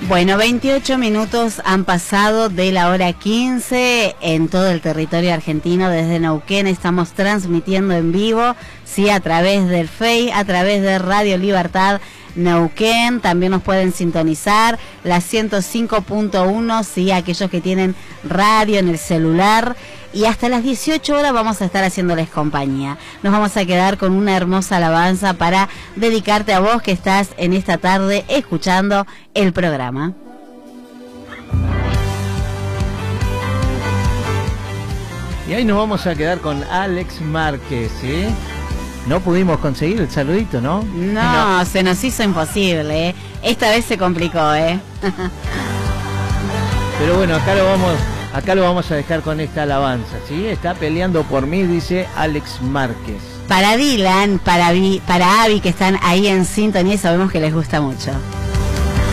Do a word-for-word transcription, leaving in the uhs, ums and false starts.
Bueno, veintiocho minutos han pasado de la hora quince en todo el territorio argentino. Desde Neuquén estamos transmitiendo en vivo, sí, a través del Face, a través de Radio Libertad Neuquén. También nos pueden sintonizar la ciento cinco punto uno, sí, aquellos que tienen radio en el celular. Y hasta las dieciocho horas vamos a estar haciéndoles compañía. Nos vamos a quedar con una hermosa alabanza para dedicarte a vos que estás en esta tarde escuchando el programa. Y ahí nos vamos a quedar con Alex Márquez, ¿sí? No pudimos conseguir el saludito, ¿no? No, no. Se nos hizo imposible, ¿eh? Esta vez se complicó, ¿eh? Pero bueno, acá lo vamos... Acá lo vamos a dejar con esta alabanza, ¿sí? Está peleando por mí, dice Alex Márquez. Para Dylan, para, Vi, para Abby, que están ahí en sintonía y sabemos que les gusta mucho.